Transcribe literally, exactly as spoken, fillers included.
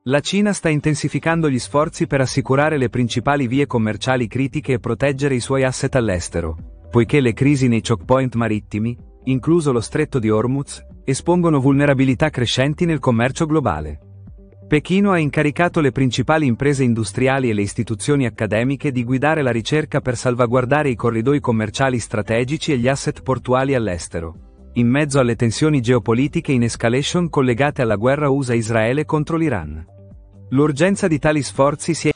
La Cina sta intensificando gli sforzi per assicurare le principali vie commerciali critiche e proteggere i suoi asset all'estero, poiché le crisi nei choke point marittimi, incluso lo stretto di Hormuz, espongono vulnerabilità crescenti nel commercio globale. Pechino ha incaricato le principali imprese industriali e le istituzioni accademiche di guidare la ricerca per salvaguardare i corridoi commerciali strategici e gli asset portuali all'estero, in mezzo alle tensioni geopolitiche in escalation collegate alla guerra U S A-Israele contro l'Iran. L'urgenza di tali sforzi si è